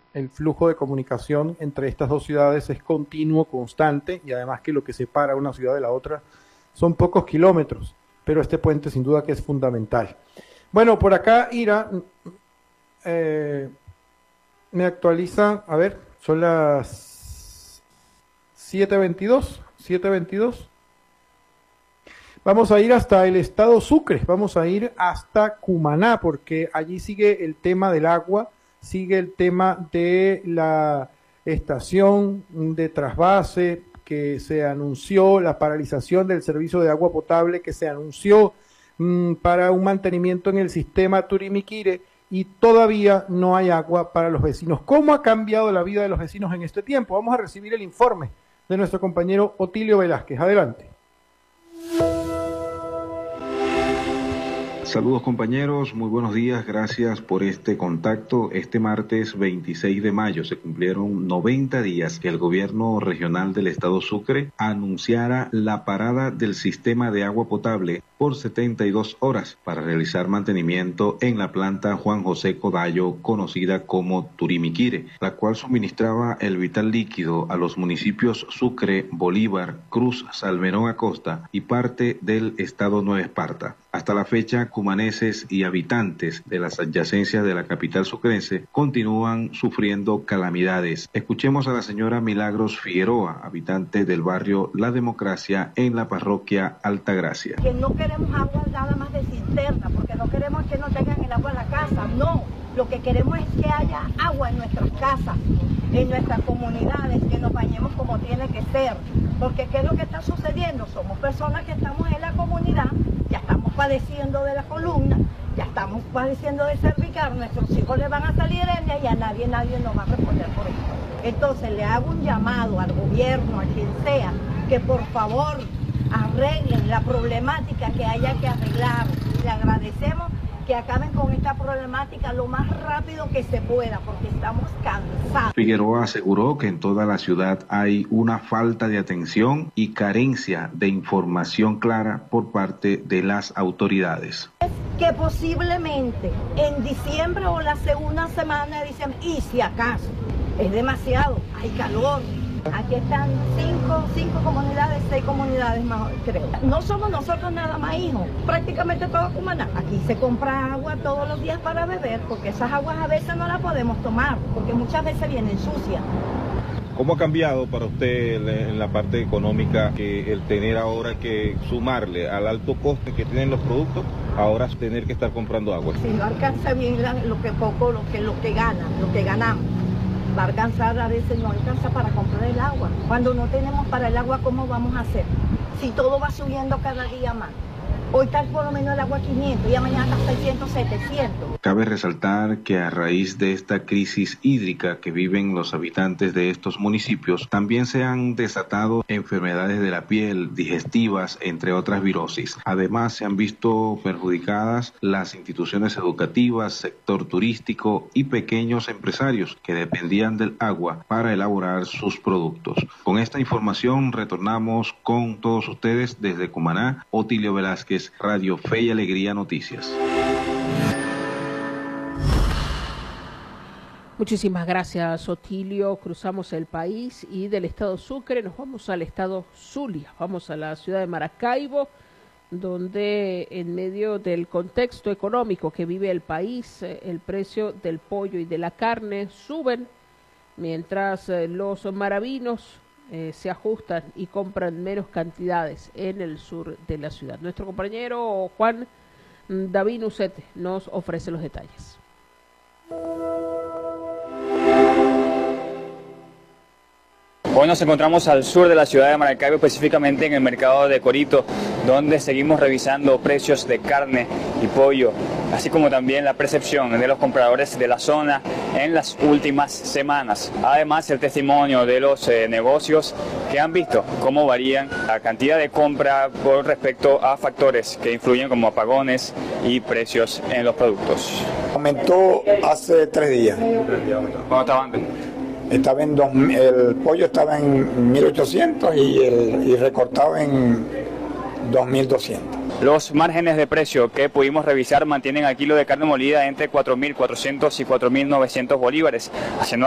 el flujo de comunicación entre estas dos ciudades es continuo, constante, y además que lo que separa una ciudad de la otra son pocos kilómetros, pero este puente sin duda que es fundamental. Bueno, por acá Ira me actualiza, a ver, son las 7:22. Vamos a ir hasta el estado Sucre, vamos a ir hasta Cumaná, porque allí sigue el tema del agua, sigue el tema de la estación de trasvase que se anunció, la paralización del servicio de agua potable que se anunció para un mantenimiento en el sistema Turimiquire, y todavía no hay agua para los vecinos. ¿Cómo ha cambiado la vida de los vecinos en este tiempo? Vamos a recibir el informe de nuestro compañero Otilio Velázquez. Adelante. Saludos compañeros, muy buenos días, gracias por este contacto. Este martes 26 de mayo se cumplieron 90 días que el gobierno regional del estado Sucre anunciara la parada del sistema de agua potable por 72 horas para realizar mantenimiento en la planta Juan José Codallo, conocida como Turimiquire, la cual suministraba el vital líquido a los municipios Sucre, Bolívar, Cruz, Salmerón Acosta y parte del estado Nueva Esparta. Hasta la fecha, cumaneses y habitantes de las adyacencias de la capital sucrense continúan sufriendo calamidades. Escuchemos a la señora Milagros Figueroa, habitante del barrio La Democracia en la parroquia Altagracia. Que no queremos agua nada más de cisterna, porque no queremos que nos traigan el agua a la casa, no. Lo que queremos es que haya agua en nuestras casas, en nuestras comunidades, que nos bañemos como tiene que ser. Porque ¿qué es lo que está sucediendo? Somos personas que estamos en la comunidad, ya estamos padeciendo de la columna, ya estamos padeciendo de cervical, nuestros hijos les van a salir hernias y a nadie nos va a responder por esto. Entonces le hago un llamado al gobierno, a quien sea, que por favor arreglen la problemática que haya que arreglar. Le agradecemos que acaben con esta problemática lo más rápido que se pueda, porque estamos cansados. Figueroa aseguró que en toda la ciudad hay una falta de atención y carencia de información clara por parte de las autoridades. Que posiblemente en diciembre o la segunda semana de diciembre, y si acaso, es demasiado, hay calor. Aquí están cinco comunidades, 6 comunidades más, creo. No somos nosotros nada más, hijos, prácticamente todo Cumaná. Aquí se compra agua todos los días para beber, porque esas aguas a veces no las podemos tomar, porque muchas veces vienen sucias. ¿Cómo ha cambiado para usted en la parte económica que el tener ahora que sumarle al alto coste que tienen los productos, ahora tener que estar comprando agua? Si no alcanza bien lo que ganamos. Va a alcanzar, a veces no alcanza para comprar el agua. Cuando no tenemos para el agua, ¿cómo vamos a hacer? Si todo va subiendo cada día más. Hoy está por lo menos el agua 500 y mañana está 600, 700. Cabe resaltar que a raíz de esta crisis hídrica que viven los habitantes de estos municipios, también se han desatado enfermedades de la piel, digestivas, entre otras virosis. Además, se han visto perjudicadas las instituciones educativas, sector turístico y pequeños empresarios que dependían del agua para elaborar sus productos. Con esta información retornamos con todos ustedes desde Cumaná. Otilio Velázquez, Radio Fe y Alegría Noticias. Muchísimas gracias, Otilio. Cruzamos el país y del estado Sucre nos vamos al estado Zulia. Vamos a la ciudad de Maracaibo, donde en medio del contexto económico que vive el país, el precio del pollo y de la carne suben, mientras los maravinos se ajustan y compran menos cantidades en el sur de la ciudad. Nuestro compañero Juan David Nucete nos ofrece los detalles. Hoy nos encontramos al sur de la ciudad de Maracaibo, específicamente en el mercado de Corito, donde seguimos revisando precios de carne y pollo, así como también la percepción de los compradores de la zona en las últimas semanas. Además, el testimonio de los negocios que han visto cómo varían la cantidad de compra con respecto a factores que influyen como apagones y precios en los productos. Aumentó hace 3 días. ¿Cuánto estaba antes? Estaba el pollo estaba en 1.800 y recortado en 2.200. Los márgenes de precio que pudimos revisar mantienen al kilo de carne molida entre 4.400 y 4.900 bolívares, haciendo